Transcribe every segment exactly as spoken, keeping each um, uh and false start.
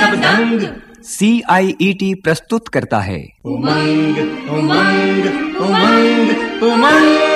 सब दंग। सी आई E T प्रस्तुत करता है उमंग उमंग उमंग उमंग।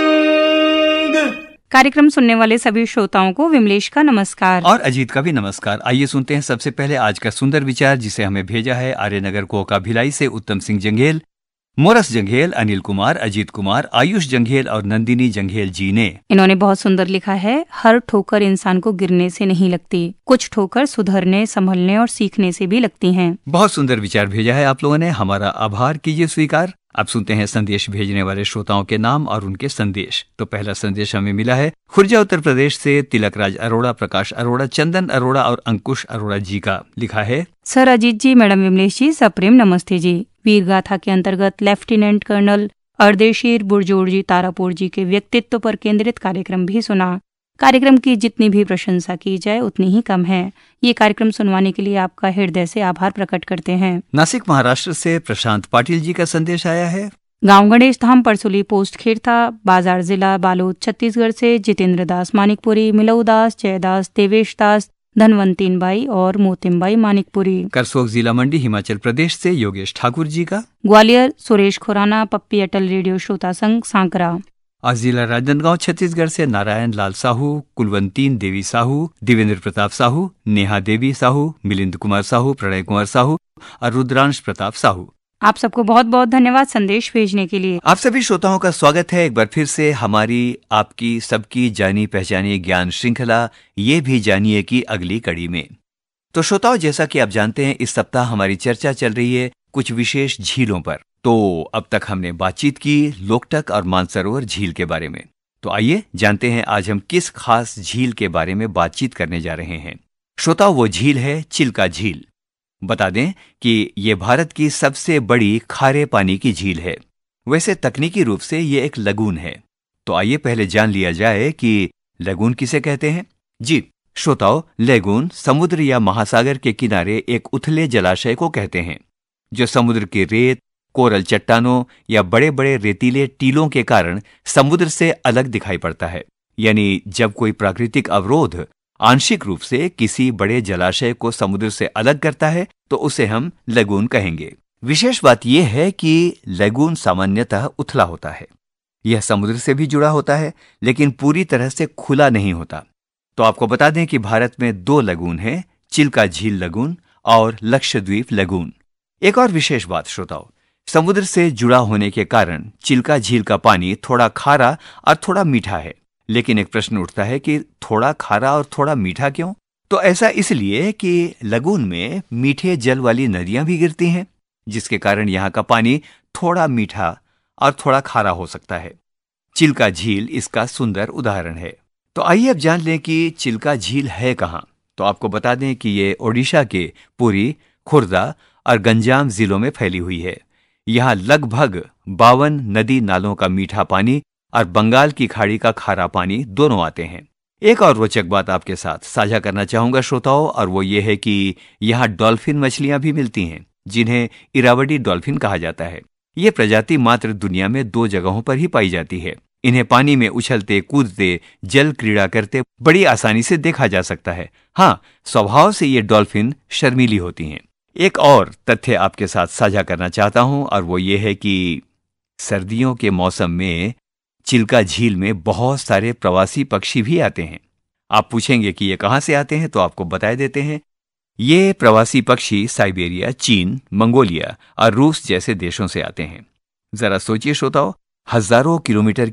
कार्यक्रम सुनने वाले सभी श्रोताओं को विमलेश का नमस्कार और अजीत का भी नमस्कार। आइए सुनते हैं सबसे पहले आज का सुंदर विचार, जिसे हमें भेजा है आर्यनगर कोका भिलाई से उत्तम सिंह जंघेल, मोरस जंघेल, अनिल कुमार, अजीत कुमार, आयुष जंघेल और नंदिनी जंघेल जी ने। इन्होंने बहुत सुंदर लिखा है, हर ठोकर इंसान को गिरने से नहीं लगती, कुछ ठोकर सुधरने, संभलने और सीखने से भी लगती हैं। बहुत सुंदर विचार भेजा है आप लोगों ने, हमारा आभार कीजिए स्वीकार। अब सुनते हैं संदेश भेजने वाले श्रोताओं के नाम और उनके संदेश। तो पहला संदेश हमें मिला है खुर्जा उत्तर प्रदेश से तिलक राज अरोड़ा, प्रकाश अरोड़ा, चंदन अरोड़ा और अंकुश अरोड़ा जी का। लिखा है, सर अजीत जी, मैडम विमलेश जी, सप्रेम नमस्ते जी। वीर गाथा के अंतर्गत लेफ्टिनेंट कर्नल अर्देशीर बुरजोड़ जी तारापुर जी के व्यक्तित्व पर केंद्रित कार्यक्रम भी सुना। कार्यक्रम की जितनी भी प्रशंसा की जाए उतनी ही कम है। ये कार्यक्रम सुनवाने के लिए आपका हृदय से आभार प्रकट करते हैं। नासिक महाराष्ट्र से प्रशांत पाटिल जी का संदेश आया है। गांव गणेश धाम परसुली पोस्ट खेरथा बाजार जिला बालोद छत्तीसगढ़ से जितेंद्र दास मानिकपुरी, मिलऊ दास, जयदास, देवेश दास, धनवंतीन बाई और मोतिम बाई मानिकपुरी। करसोग जिला मंडी हिमाचल प्रदेश से योगेश ठाकुर जी का। ग्वालियर सुरेश खुराना पप्पी अटल रेडियो श्रोता संघ सांकरा। आज जिला राजनांदगांव छत्तीसगढ़ से नारायण लाल साहू, कुलवंतीन देवी साहू, देवेंद्र प्रताप साहू, नेहा देवी साहू, मिलिंद कुमार साहू, प्रणय कुमार साहू और रुद्रांश प्रताप साहू। आप सबको बहुत बहुत धन्यवाद संदेश भेजने के लिए। आप सभी श्रोताओं का स्वागत है एक बार फिर से हमारी, आपकी, सबकी जानी पहचानी ज्ञान श्रृंखला ये भी जानिए की अगली कड़ी में। तो श्रोताओं, जैसा कि आप जानते हैं, इस सप्ताह हमारी चर्चा चल रही है कुछ विशेष झीलों पर। तो अब तक हमने बातचीत की लोकटक और मानसरोवर झील के बारे में। तो आइए जानते हैं आज हम किस खास झील के बारे में बातचीत करने जा रहे हैं। श्रोताओं, वो झील है चिल्का झील। बता दें कि ये भारत की सबसे बड़ी खारे पानी की झील है। वैसे तकनीकी रूप से ये एक लगून है। तो आइए पहले जान लिया जाए कि लगून किसे कहते हैं। जी श्रोताओं, लगून समुद्र या महासागर के किनारे एक उथले जलाशय को कहते हैं, जो समुद्र की रेत, कोरल चट्टानों या बड़े बड़े रेतीले टीलों के कारण समुद्र से अलग दिखाई पड़ता है। यानी जब कोई प्राकृतिक अवरोध आंशिक रूप से किसी बड़े जलाशय को समुद्र से अलग करता है तो उसे हम लगून कहेंगे। विशेष बात यह है कि लगून सामान्यतः उथला होता है। यह समुद्र से भी जुड़ा होता है, लेकिन पूरी तरह से खुला नहीं होता। तो आपको बता दें कि भारत में दो लगून हैं, चिल्का झील लगून और लक्षद्वीप लगून। एक और विशेष बात श्रोताओं, समुद्र से जुड़ा होने के कारण चिल्का झील का पानी थोड़ा खारा और थोड़ा मीठा है। लेकिन एक प्रश्न उठता है कि थोड़ा खारा और थोड़ा मीठा क्यों? तो ऐसा इसलिए कि लगून में मीठे जल वाली नदियां भी गिरती हैं, जिसके कारण यहाँ का पानी थोड़ा मीठा और थोड़ा खारा हो सकता है। चिल्का झील इसका सुंदर उदाहरण है। तो आइए अब जान लें कि चिल्का झील है कहाँ। तो आपको बता दें कि ये ओडिशा के पुरी, खुर्दा और गंजाम जिलों में फैली हुई है। यहाँ लगभग बावन नदी नालों का मीठा पानी और बंगाल की खाड़ी का खारा पानी दोनों आते हैं। एक और रोचक बात आपके साथ साझा करना चाहूंगा श्रोताओं, और वो ये है कि यहाँ डॉल्फिन मछलियां भी मिलती हैं, जिन्हें इरावडी डॉल्फिन कहा जाता है। ये प्रजाति मात्र दुनिया में दो जगहों पर ही पाई जाती है। इन्हें पानी में उछलते कूदते जल क्रीड़ा करते बड़ी आसानी से देखा जा सकता है। हाँ, स्वभाव से ये डॉल्फिन शर्मीली होती हैं। एक और तथ्य आपके साथ साझा करना चाहता हूं, और वो ये है कि सर्दियों के मौसम में चिल्का झील में बहुत सारे प्रवासी पक्षी भी आते हैं। आप पूछेंगे कि ये कहां से आते हैं, तो आपको बता देते हैं। ये प्रवासी पक्षी साइबेरिया, चीन, मंगोलिया और रूस जैसे देशों से आते हैं। जरा सोचिए श्रोताओं, हजारों किलोमीटर